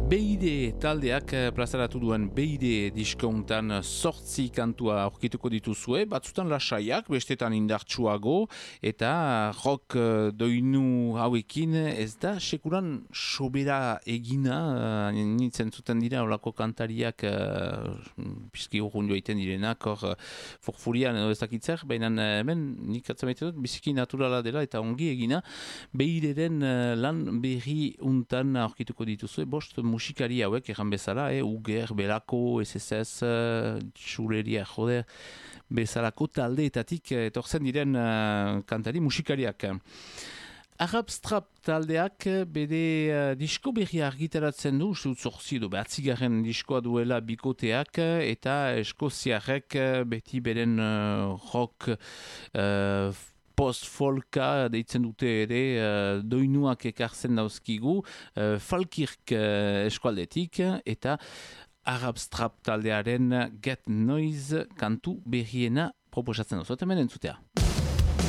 BID taldeak plazaratu duen BID diskountan 8 kantua aurkituko dituzue, batzutan lasaiak, bestetan indartsuago, eta rock doinu hauekin ez da sekuran sobera egina, nintzen zuten dira olako kantariak pizki urrun joaiten direnak, hor forfurian edo ez dakitzer, baina hemen nik atzamaite dut, biziki naturala dela eta ongi egina, BID-den lan berri untan aurkituko dituzue, bost musikari hauek egan bezala, Uger, Belako, SSS, Txuleria, joder, bezalako taldeetatik etortzen diren kantari musikariak. Arab Strap taldeak bere disko berri argitaratzen du, zorzi edo behatzigarren diskoa duela bikoteak, eta eskoziarrek beti beren rock post-folka deitzen dute ere doinuak ekartzen dauzkigu Falkirk eskualdetik eta Arab Strap taldearen Get Noise kantu berriena proposatzen dut. Hemen entzutea.